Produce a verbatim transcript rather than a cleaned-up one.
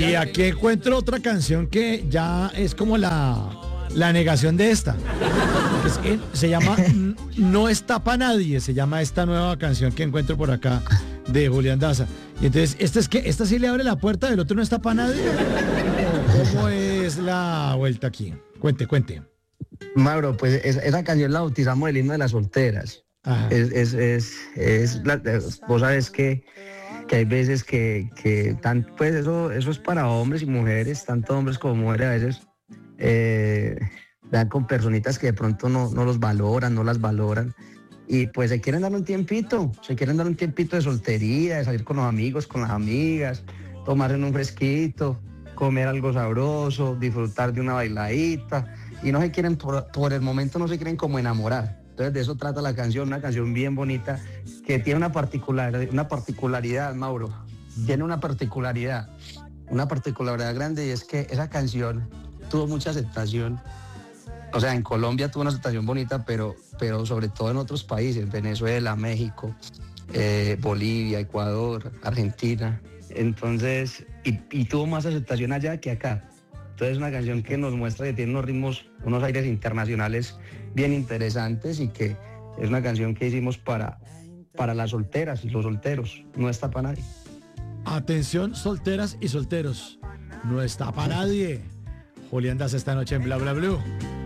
Y aquí encuentro otra canción que ya es como la, la negación de esta. Es que se llama No está pa' nadie, se llama esta nueva canción que encuentro por acá de Julián Daza. Y entonces, ¿esta es que esta sí le abre la puerta, del otro no está pa' nadie? ¿Cómo es la vuelta aquí? Cuente, cuente. Mauro, pues es, esa canción la bautizamos el himno de las solteras. Ajá. Es, es, es, es la, vos sabes que, que hay veces que, que tan, pues eso, eso es para hombres y mujeres, tanto hombres como mujeres a veces eh, dan con personitas que de pronto no, no los valoran, no las valoran. Y pues se quieren dar un tiempito, se quieren dar un tiempito de soltería, de salir con los amigos, con las amigas, tomarse un fresquito, comer algo sabroso, disfrutar de una bailadita. Y no se quieren, por, por el momento no se quieren como enamorar. Entonces de eso trata la canción, una canción bien bonita, que tiene una, particular, una particularidad, Mauro. Tiene una particularidad, una particularidad grande, y es que esa canción tuvo mucha aceptación. O sea, en Colombia tuvo una aceptación bonita, pero, pero sobre todo en otros países, Venezuela, México, eh, Bolivia, Ecuador, Argentina. Entonces, y, y tuvo más aceptación allá que acá. Entonces es una canción que nos muestra que tiene unos ritmos, unos aires internacionales bien interesantes, y que es una canción que hicimos para, para las solteras y los solteros. No está para nadie. Atención, solteras y solteros. No está para nadie. Julián Daza esta noche en Bla Bla Blue.